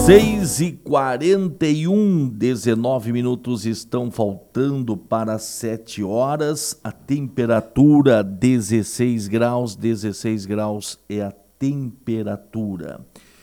6h41, 19 minutos estão faltando para 7 horas. A temperatura 16 graus é a temperatura.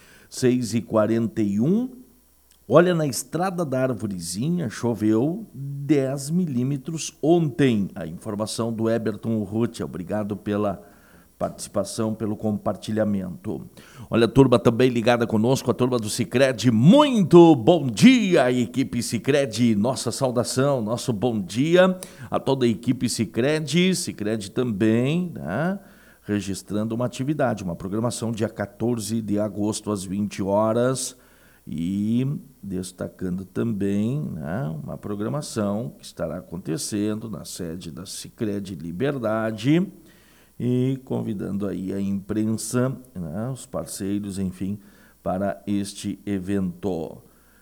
6h41. Olha, na estrada da Arvorezinha choveu 10 milímetros ontem. A informação do Eberton Urrutia. Obrigado pela participação, pelo compartilhamento. Olha, a turma também ligada conosco, a turma do Sicredi. Muito bom dia, equipe Sicredi. Nossa saudação, nosso bom dia a toda a equipe Sicredi. Sicredi também, né? Registrando uma atividade, uma programação dia 14 de agosto às 20 horas. E destacando também, né, uma programação que estará acontecendo na sede da Sicredi Liberdade. E convidando aí a imprensa, né, os parceiros, enfim, para este evento.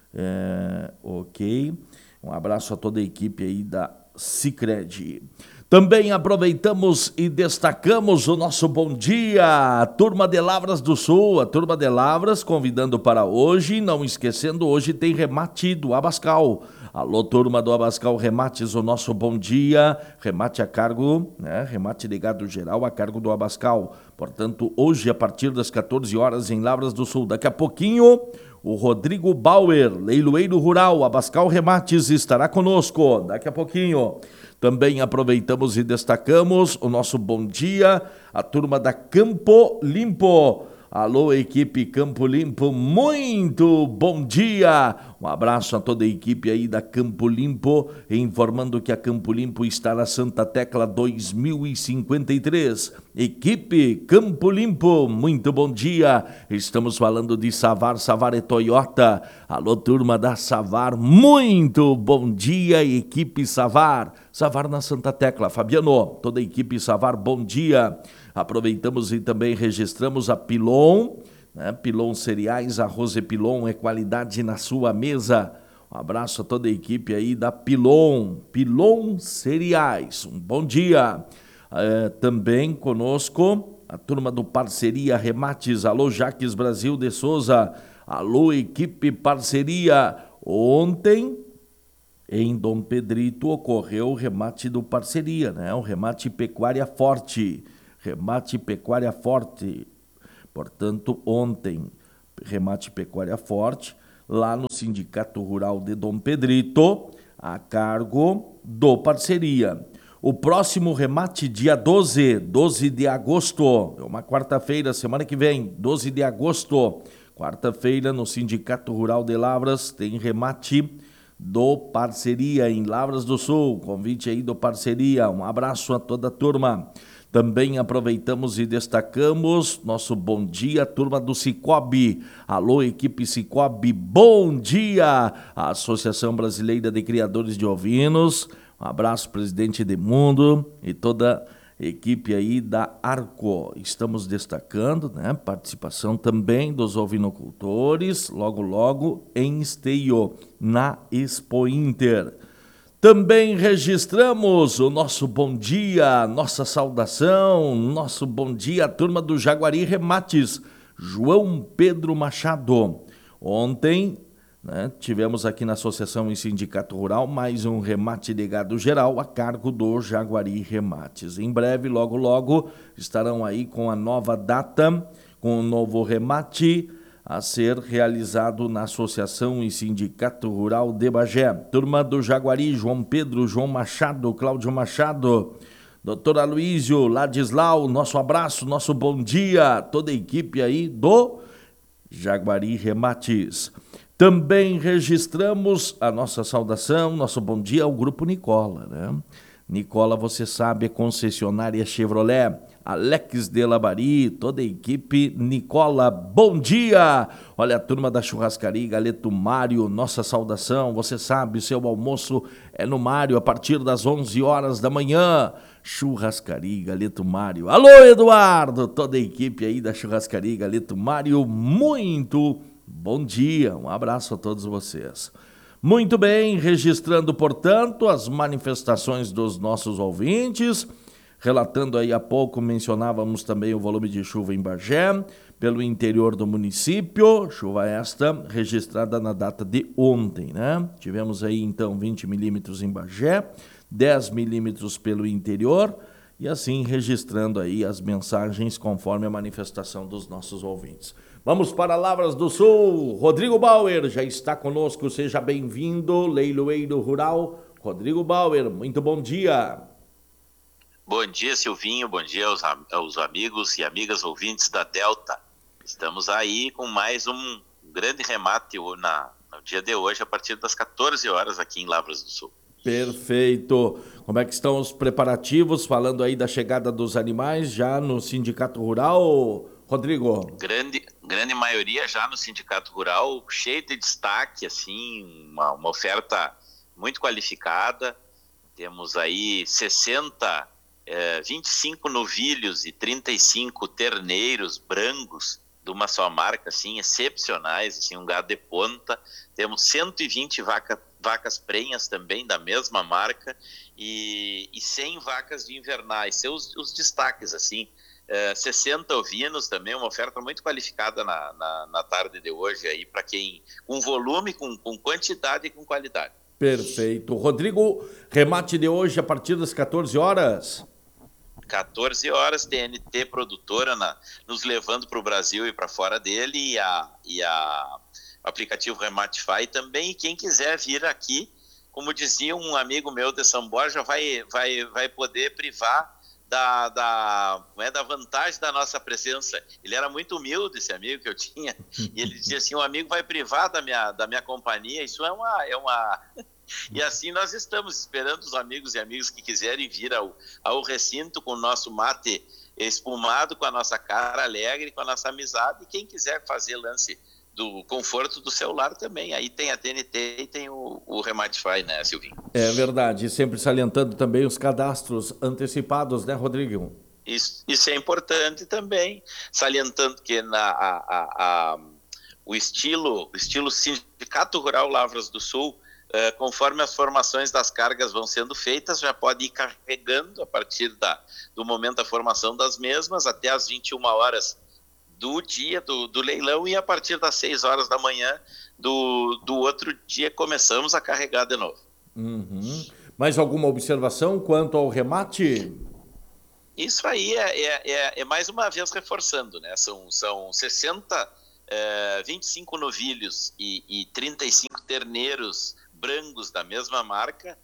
Ok? Um abraço a toda a equipe aí da Sicredi. Também aproveitamos e destacamos o nosso bom dia, a turma de Lavras do Sul, a turma de Lavras convidando para hoje, não esquecendo, hoje tem remate do Abascal. Alô, turma do Abascal Remates, o nosso bom dia, remate a cargo, né, remate de gado geral a cargo do Abascal. Portanto, hoje a partir das 14 horas em Lavras do Sul. Daqui a pouquinho, o Rodrigo Bauer, leiloeiro rural, Abascal Remates, estará conosco. Daqui a pouquinho. Também aproveitamos e destacamos o nosso bom dia, a turma da Campo Limpo. Alô, equipe Campo Limpo, muito bom dia! Um abraço a toda a equipe aí da Campo Limpo, informando que a Campo Limpo está na Santa Tecla 2053. Equipe Campo Limpo, muito bom dia! Estamos falando de Savar, Savar e Toyota. Alô, turma da Savar, muito bom dia, equipe Savar. Savar na Santa Tecla. Fabiano, toda a equipe Savar, bom dia! Aproveitamos e também registramos a Pilon, né? Pilon Cereais, arroz e Pilon é qualidade na sua mesa. Um abraço a toda a equipe aí da Pilon, Pilon Cereais, um bom dia. Também conosco a turma do Parceria Remates, alô Jaques Brasil de Souza, alô equipe Parceria. Ontem, em Dom Pedrito, ocorreu o remate do Parceria, né? O remate Pecuária Forte. Remate Pecuária Forte, portanto, ontem, remate Pecuária Forte, lá no Sindicato Rural de Dom Pedrito, a cargo do Parceria. O próximo remate, dia 12 de agosto, é uma quarta-feira, semana que vem, 12 de agosto, quarta-feira, no Sindicato Rural de Lavras, tem remate do Parceria em Lavras do Sul, convite aí do Parceria, um abraço a toda a turma. Também aproveitamos e destacamos nosso bom dia, turma do Cicobi. Alô, equipe Cicobi, bom dia! A Associação Brasileira de Criadores de Ovinos. Um abraço, presidente Edmundo e toda a equipe aí da Arco. Estamos destacando, né, participação também dos ovinocultores, logo em Esteio, na Expo Inter. Também registramos o nosso bom dia, nossa saudação, nosso bom dia, a turma do Jaguari Remates, João Pedro Machado. Ontem, né, tivemos aqui na Associação e Sindicato Rural mais um remate de gado geral a cargo do Jaguari Remates. Em breve, logo, estarão aí com a nova data, com o novo remate a ser realizado na Associação e Sindicato Rural de Bagé. Turma do Jaguari, João Pedro, João Machado, Cláudio Machado, doutor Aloísio, Ladislau, nosso abraço, nosso bom dia, toda a equipe aí do Jaguari Remates. Também registramos a nossa saudação, nosso bom dia ao Grupo Nicola, né? Nicola, você sabe, é concessionária Chevrolet, Alex de Labari, toda a equipe Nicola, bom dia! Olha a turma da Churrascaria Galeto Mário, nossa saudação, você sabe, seu almoço é no Mário a partir das 11 horas da manhã. Churrascaria Galeto Mário. Alô, Eduardo, toda a equipe aí da Churrascaria Galeto Mário, muito bom dia, um abraço a todos vocês. Muito bem, registrando, portanto, as manifestações dos nossos ouvintes, relatando aí há pouco, mencionávamos também o volume de chuva em Bagé, pelo interior do município, chuva esta registrada na data de ontem, né? Tivemos aí então 20 milímetros em Bagé, 10 milímetros pelo interior, e assim registrando aí as mensagens conforme a manifestação dos nossos ouvintes. Vamos para Lavras do Sul. Rodrigo Bauer já está conosco, seja bem-vindo, leiloeiro rural. Rodrigo Bauer, muito bom dia. Bom dia, Silvinho, bom dia aos amigos e amigas ouvintes da Delta. Estamos aí com mais um grande remate no dia de hoje, a partir das 14 horas aqui em Lavras do Sul. Perfeito. Como é que estão os preparativos, falando aí da chegada dos animais já no Sindicato Rural, Rodrigo? Grande maioria já no Sindicato Rural, cheio de destaque, assim, uma oferta muito qualificada. Temos aí 25 novilhos e 35 terneiros brancos de uma só marca, assim, excepcionais, assim, um gado de ponta. Temos 120 vacas prenhas também da mesma marca e 100 vacas de invernais. São os destaques, assim. 60 ovinos também, uma oferta muito qualificada na tarde de hoje aí para quem, com volume, com quantidade e com qualidade. Perfeito. Rodrigo, remate de hoje a partir das 14 horas. 14 horas, TNT produtora nos levando para o Brasil e para fora dele, e a aplicativo Rematify também. E quem quiser vir aqui, como dizia um amigo meu de São Borja, vai poder privar da vantagem da nossa presença. Ele era muito humilde, esse amigo que eu tinha, e ele dizia assim: um amigo vai privar da minha companhia. Isso é uma... E assim nós estamos esperando os amigos e amigas que quiserem vir ao recinto com o nosso mate espumado, com a nossa cara alegre, com a nossa amizade, e quem quiser fazer lance do conforto do celular também. Aí tem a TNT e tem o Rematify, né, Silvinho? É verdade, sempre salientando também os cadastros antecipados, né, Rodrigo? Isso é importante também, salientando que o estilo Sindicato Rural Lavras do Sul, conforme as formações das cargas vão sendo feitas, já pode ir carregando a partir do momento da formação das mesmas até as 21 horas do dia do leilão, e a partir das 6 horas da manhã do outro dia começamos a carregar de novo. Uhum. Mais alguma observação quanto ao remate? Isso aí é mais uma vez reforçando, né? São 25 novilhos e 35 terneiros brancos da mesma marca,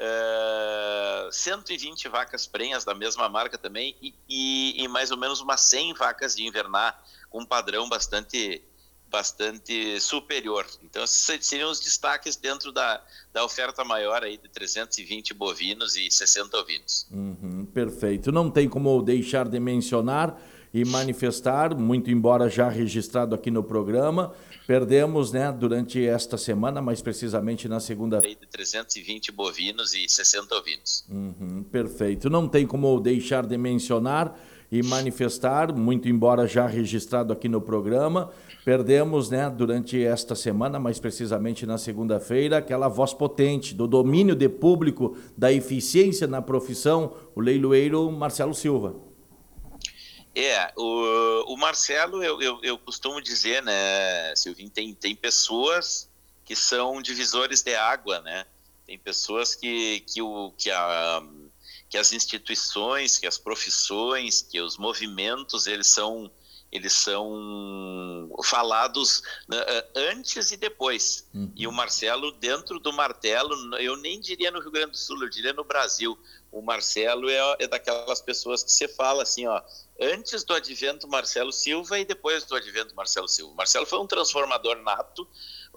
120 vacas prenhas da mesma marca também, e mais ou menos umas 100 vacas de invernar, com um padrão bastante superior. Então, esses seriam os destaques dentro da oferta maior aí de 320 bovinos e 60 ovinos. Perfeito. Não tem como deixar de mencionar e manifestar, muito embora já registrado aqui no programa, perdemos, né, durante esta semana, mais precisamente na segunda-feira. De 320 bovinos e 60 ovinos. Perfeito. Não tem como deixar de mencionar e manifestar, muito embora já registrado aqui no programa, perdemos, né, durante esta semana, mais precisamente na segunda-feira, aquela voz potente do domínio de público, da eficiência na profissão, o leiloeiro Marcelo Silva. O Marcelo, eu costumo dizer, né, Silvinho, tem pessoas que são divisores de água, né? Tem pessoas que as instituições, que as profissões, que os movimentos, eles são falados antes e depois. E o Marcelo, dentro do martelo, eu nem diria no Rio Grande do Sul, eu diria no Brasil. O Marcelo é daquelas pessoas que você fala assim, ó, antes do advento Marcelo Silva e depois do advento Marcelo Silva. O Marcelo foi um transformador nato,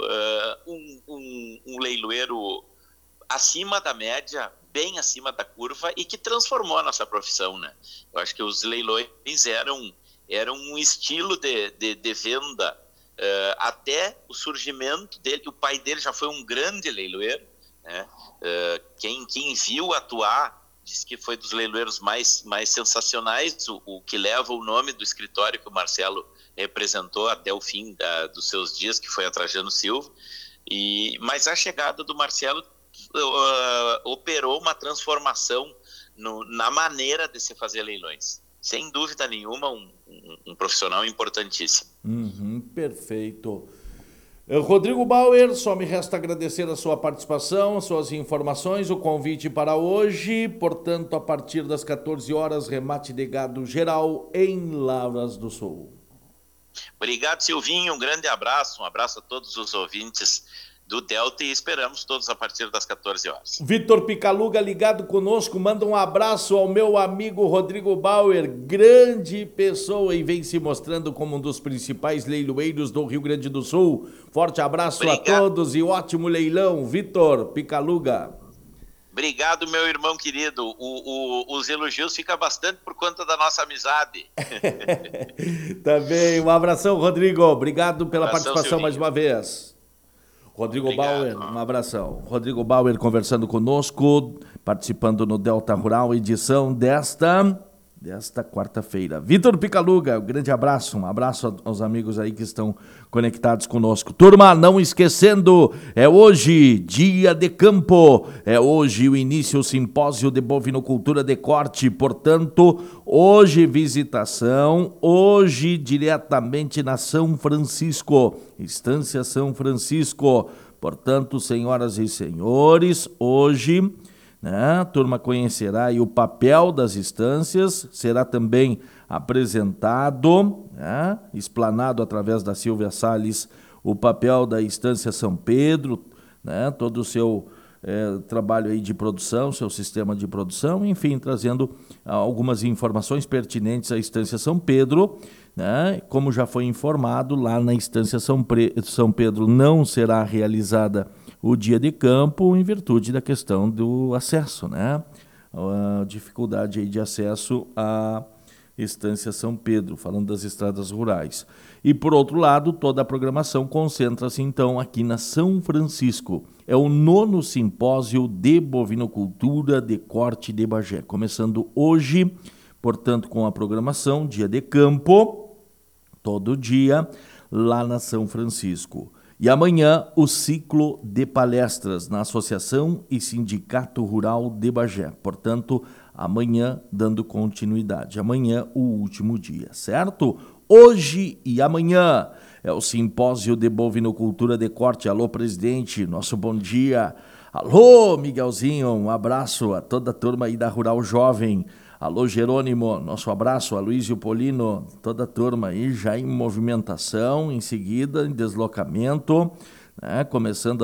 um leiloeiro acima da média, bem acima da curva, e que transformou a nossa profissão, né? Eu acho que os leilões eram um estilo de venda, até o surgimento dele. O pai dele já foi um grande leiloeiro, né? Quem viu atuar diz que foi dos leiloeiros mais sensacionais, o que leva o nome do escritório que o Marcelo representou até o fim dos seus dias, que foi a Trajano Silva. Mas a chegada do Marcelo operou uma transformação na maneira de se fazer leilões. sem dúvida nenhuma, um profissional importantíssimo. Perfeito. Rodrigo Bauer, só me resta agradecer a sua participação, suas informações, o convite para hoje. Portanto, a partir das 14 horas, remate de gado geral em Lavras do Sul. Obrigado, Silvinho. Um grande abraço. Um abraço a todos os ouvintes do Delta e esperamos todos a partir das 14 horas. Vitor Picaluga ligado conosco, manda um abraço ao meu amigo Rodrigo Bauer, grande pessoa e vem se mostrando como um dos principais leiloeiros do Rio Grande do Sul. Forte abraço a todos e ótimo leilão, Vitor Picaluga. Obrigado, meu irmão querido. Os elogios ficam bastante por conta da nossa amizade. Também, um abração, Rodrigo. Obrigado pela participação Silvinho. Mais uma vez. Rodrigo Bauer, um abração. Rodrigo Bauer conversando conosco, participando no Delta Rural, edição desta quarta-feira. Vitor Picaluga, um grande abraço, um abraço aos amigos aí que estão conectados conosco. Turma, não esquecendo, é hoje dia de campo, é hoje o início do simpósio de bovinocultura de corte, portanto, hoje visitação, hoje diretamente na São Francisco, Estância São Francisco, portanto, senhoras e senhores, hoje... A turma conhecerá aí o papel das estâncias, será também apresentado, explanado através da Silvia Salles, o papel da Estância São Pedro, todo o seu trabalho aí de produção, seu sistema de produção, enfim, trazendo algumas informações pertinentes à Estância São Pedro. Como já foi informado, lá na Estância São Pedro não será realizada o dia de campo em virtude da questão do acesso, a dificuldade aí de acesso à Estância São Pedro, falando das estradas rurais. E, por outro lado, toda a programação concentra-se, então, aqui na São Francisco. É o 9º Simpósio de Bovinocultura de Corte de Bagé, começando hoje, portanto, com a programação, dia de campo, todo dia, lá na São Francisco. E amanhã, o ciclo de palestras na Associação e Sindicato Rural de Bagé. Portanto, amanhã, dando continuidade. Amanhã, o último dia, certo? Hoje e amanhã é o simpósio de bovinocultura de corte. Alô, presidente, nosso bom dia. Alô, Miguelzinho, um abraço a toda a turma aí da Rural Jovem. Alô, Jerônimo, nosso abraço, Aloysio Polino, toda a turma aí já em movimentação, em seguida em deslocamento, começando